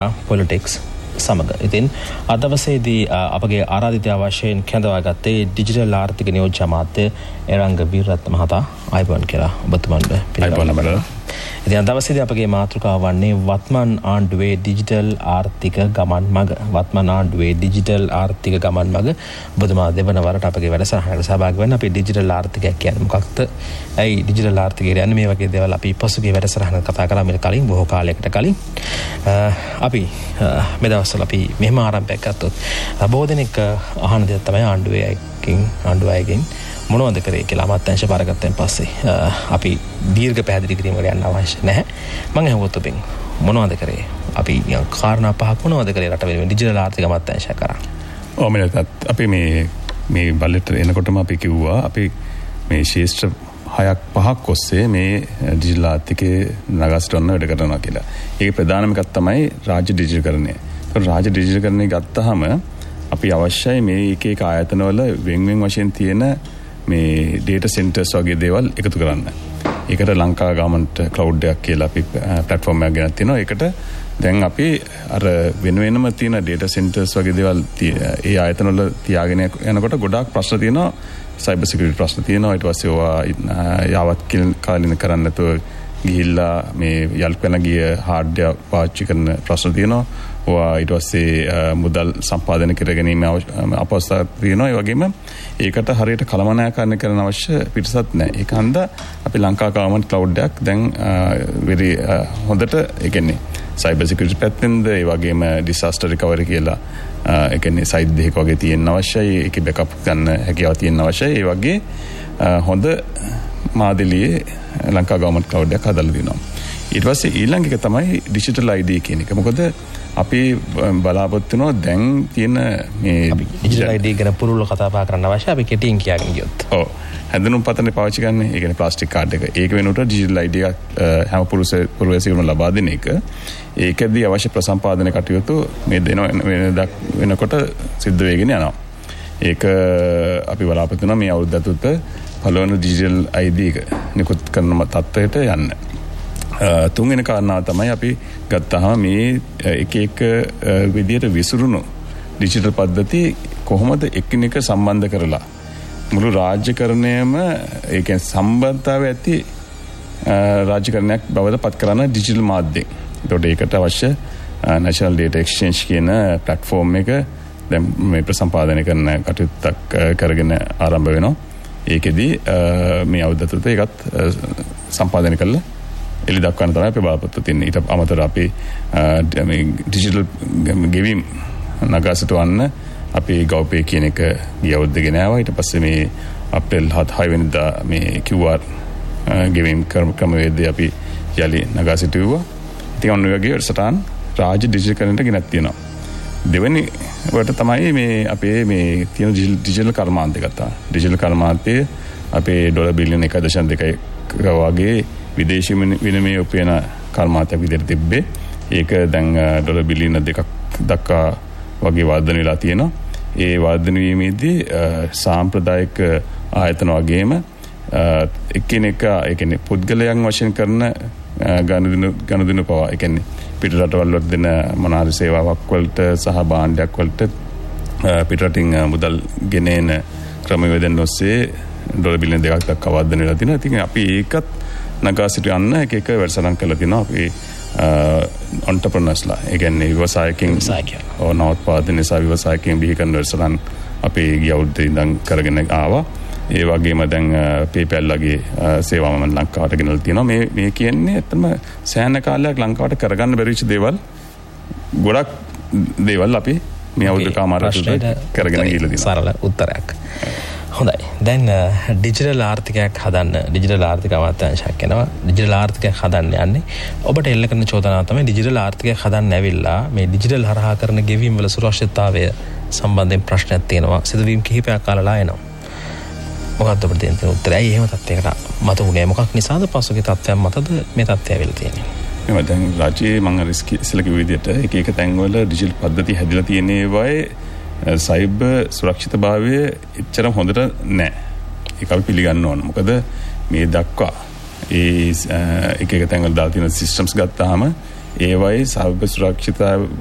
Politics සමග. ඉතින් අද දවසේදී අපගේ ආරාධිතයා වශයෙන් කැඳවා ගත්තේ ඩිජිටල් ආර්ථික නියෝජ්‍ය අමාත්‍ය එරංග බීරරත්න මහතා. ආයුබෝවන් කියලා ඔබතුමන්ට පිළිගන්නවා. ඉතින් අද දවසේදී අපගේ මාතෘකාව වන්නේ වත්මන් ආණ්ඩුවේ ඩිජිටල් ආර්ථික ගමන් මඟ. වත්මන් ආණ්ඩුවේ ඩිජිටල් ආර්ථික ගමන් මඟ. ඔබතුමා දෙවන වරට අපගේ වැඩසටහනට සහභාගී වෙන්න. අපි ඩිජිටල් ආර්ථිකය කියන්නේ මොකක්ද? ඇයි ඩිජිටල් ආර්ථිකය කියන්නේ? මේ වගේ දේවල් අපි පසුගිය වැඩසටහනක කතා කරා මේක කලින් බොහෝ කාලයකට කලින්. අපි මේ දවස්වල අපි මෙහෙම ආරම්භයක් ගත්තොත් බොහෝ දෙනෙක් අහන දේ තමයි ආණ්ඩුවයගෙන් මොනවද කරේ කියලා අමාත්‍යාංශ බාරගත්තෙන් පස්සේ අපි දීර්ඝ පැහැදිලි කිරීමකට යන්න අවශ්‍ය නැහැ. මම අහුවත් ඔබෙන් මොනවද කරේ? අපි කාරණා පහක් මොනවද කරේ රට වෙනුවෙන් ඩිජිටල් ආර්ථික අමාත්‍යාංශය කරා? අපි මේ බල්ලෙට එනකොටම අපි කිව්වා අපි මේ ශේෂ්ත්‍ර 6-5ක් ඔස්සේ මේ ඩිජිටල් ආර්ථිකයේ නගාසිටවන්න වැඩ කරනවා කියලා. ඒකේ ප්‍රධානම එකක් තමයි රාජ්‍ය ඩිජිටල්කරණය. ඒක රාජ්‍ය ඩිජිටල්කරණය ගත්තාම අපි අවශ්‍යයි මේ එක ආයතනවල වෙන් වශයෙන් තියෙන මේ data centers වගේ දේවල් එකතු කරන්න. ඒකට ලංකා ගවර්න්මන්ට් ක්ලවුඩ් එකක් කියලා අපි platform එකක් ගෙනත් තිනවා. ඒකට දැන් අපි අර වෙනම තියෙන data centers වගේ දේවල් ඒ ආයතනවල තියාගෙන යනකොට ගොඩාක් ප්‍රශ්න තියෙනවා. cyber security ප්‍රශ්න තියෙනවා. ඊට පස්සේ ඒවා යාවත් කාලින කරන්න නැතුව ගිහිල්ලා මේ යල්පැන ගිය hardware පාවිච්චි කරන ප්‍රශ්න තියෙනවා. ඊට පස්සේ මුදල් සම්පාදනය කර ගැනීම අපහසුතාවක් තියෙනවා. ඒ වගේම ඒකට හරියට කළමනාකරණය කරන්න අවශ්‍ය පිටසක් නැහැ. ඒක හන්දා අපි ලංකා ගවර්න්මන්ට් ක්ලවුඩ් එකක් දැන් හොඳට ඒ කියන්නේ cyber security පැත්තෙන්ද ඒ වගේම disaster recovery කියලා ඒ කියන්නේ සයිට් දෙකක් වගේ තියෙන්න අවශ්‍යයි. ඒකේ බෑකප් ගන්න හැකියාව තියෙන්න අවශ්‍යයි. ඒ වගේ හොඳ මාදිලියේ ලංකා ගවර්න්මන්ට් ක්ලවුඩ් එකක් හදලා දෙනවා. ඊට පස්සේ ඊළඟ එක තමයි ඩිජිටල් ID කියන එක. මොකද අපි බලාපොරොත්තු වෙනවා දැන් තියෙන මේ ඩිජිටල් ID ගැන පුරුල්ල කතා බහ කරන්න අවශ්‍යයි. අපි කෙටියෙන් කියන්න ගියොත්. ඔව්. හැඳුනුම් පතනේ පාවිච්චි කරන්නේ. ඒ කියන්නේ ප්ලාස්ටික් කාඩ් එක. ඒක වෙනුවට ඩිජිටල් ID එකක් හැම පුරවැසියෙකුම ලබා දෙන එක. ඒකෙදී අවශ්‍ය ප්‍රසම්පාදන කටයුතු මේ වෙනකොට සිද්ධ වෙගෙන යනවා. ඒක අපි බලාපොරොත්තු වෙනවා මේ අවුරුද්ද ඇතුළත පළවෙනි ඩිජිටල් ID එක නිකුත් කරන තත්ත්වයට යන්න. තුන්වෙනි කාරණාව තමයි අපි ගත්තාම මේ එක විදියට විසිරුණු ඩිජිටල් පද්ධති කොහොමද එකිනෙක සම්බන්ධ කරලා මුළු රාජ්‍යකරණයම ඒ කියන්නේ සම්බන්ධතාවය ඇති රාජ්‍යකරණයක් බවට පත් කරන ඩිජිටල් මාධ්‍යයෙන්. ඒකට ඒකට අවශ්‍ය National Data Exchange කියන platform එක දැන් මේ ප්‍රසම්පාදනය කරන කටයුත්තක් කරගෙන ආරම්භ වෙනවා. ඒකෙදි මේ අවුරුද්දට ඒකත් සම්පාදනය කළා එලි දක්වන්න තමයි අපි බලාපොරොත්තු වෙන්නේ. ඊට අමතරව අපි මේ ඩිජිටල් ගෙවීම් නගා සිටවන්න අපි GovPay කියන එක ගිය අවුරුද්දේ ගෙන ආවා. ඊට පස්සේ මේ අප්‍රේල් 7 වෙනිදා මේ QR ගෙවීම් ක්‍රමවේදය අපි යලි නගා සිටුවා. ඉතින් ඔන්න ඔය වගේ වැඩසටහන් රාජ්‍ය ඩිජිටල්කරණයට ගෙනත් තියෙනවා. දෙවෙනි වට තමයි මේ අපේ මේ තියෙන ඩිජිටල් කර්මාන්තය ගත්තා. ඩිජිටල් කර්මාන්තයේ අපේ ඩොලර් බිලියන 1.2 වගේ විදේශී විනිමය උපයන කර්මාන්තයක් විදිහට තිබ්බේ. ඒක දැන් ඩොලර් බිලියන 2ක් දක්වා වගේ වර්ධනය වෙලා තියෙනවා. ඒ වර්ධනය වීමේදී සාම්ප්‍රදායික ආයතන වගේම එකිනෙක ඒ කියන්නේ පුද්ගලයන් වශයෙන් කරන ගනුදෙනු පවා ඒ කියන්නේ පිටරටවල දෙන මොනාරි සේවාවක් වලට සහ භාණ්ඩයක් වලට පිටරටින් මුදල් ගෙනෙන ක්‍රමවේදයන් ඔස්සේ ඩොලර් බිලියන 2ක් දක්වා වර්ධනය වෙලා තිනවා. ඉතින් අපි ඒකත් නගා සිටවන්න එක වැඩසටහන් කරලා තිනවා. අපි entrepreneursලා ඒ කියන්නේ ව්‍යවසායකින් නවෝත්පාදන සහ ව්‍යවසායකින් බිහි කරන වැඩසටහන් අපි ගිය අවුරුද්දේ ඉඳන් කරගෙන ආවා. ඒ වගේම දැන් PayPal වගේ සේවා මම ලංකාවට ගෙනල්ලා තියෙනවා. මේ කියන්නේ ඇත්තම සෑහෙන කාලයක් ලංකාවට කරගන්න බැරිච්ච දේවල් ගොඩක් දේවල් අපි මේ අවුරුදු කාමාරයට කරගෙන ගිහලා තියෙනවා. සරල උත්තරයක්. හොඳයි. දැන් ඩිජිටල් ආර්ථිකයක් හදන්න ඩිජිටල් ආර්ථික අමාත්‍යාංශයක් යනවා. ඩිජිටල් ආර්ථිකයක් හදන්න යන්නේ. ඔබට එල්ල කරන චෝදනාව තමයි ඩිජිටල් ආර්ථිකයක් හදන්න ඇවිල්ලා මේ ඩිජිටල් හරහා කරන ගෙවීම් වල සුරක්ෂිතතාවය සම්බන්ධයෙන් ප්‍රශ්නයක් තියෙනවා. සිදුවීම් කිහිපයක් කාලලා එනවා. මොකක්ද ඔබට දෙන්න තියෙන උත්තරය? එහෙම තත්යකට මත උනේ මොකක් නිසාද? පසුගිය තත්ත්වයන් මතද මේ තත්ත්වය ඇවිල්ලා තියෙන්නේ? එහෙනම් දැන් රාජ්‍යයේ මම ඉස්සෙල්ලා කිව්ව විදිහට එක තැන්වල ඩිජිටල් පද්ධති හැදිලා තියෙන ඒවායේ සයිබර් සුරක්ෂිතභාවය එච්චර හොඳට නැහැ. ඒක අපි පිළිගන්න ඕන. මොකද මේ දක්වා ඒ එක තැන්වල දාලා තියෙන සිස්ටම්ස් ගත්තාම ඒවයි සර්ව සුරක්ෂිත